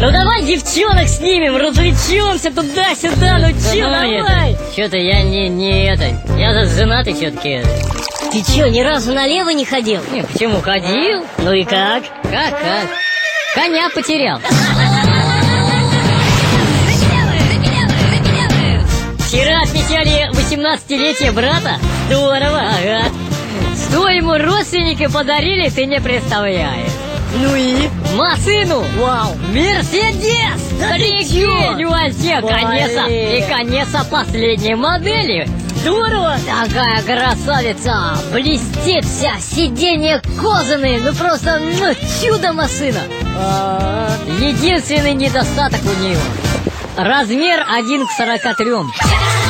Ну давай девчонок снимем, развлечемся туда-сюда, ну чё, давай. Что-то я не это. Я женатый все-таки. Ты чё, ни разу налево не ходил? Не, почему ходил? Ну и как? Как? Коня потерял. Вчера отмечали 18-летие брата? Здорово, ага. Что ему родственники подарили, ты не представляешь. Ну и? Машину! Вау! Мерседес! Да Прикинь, вообще, Блин. конечно, последней модели. Здорово! Такая красавица! Блестит вся, сиденья кожаные, ну просто, чудо машина! Единственный недостаток у нее — размер 1 к 43.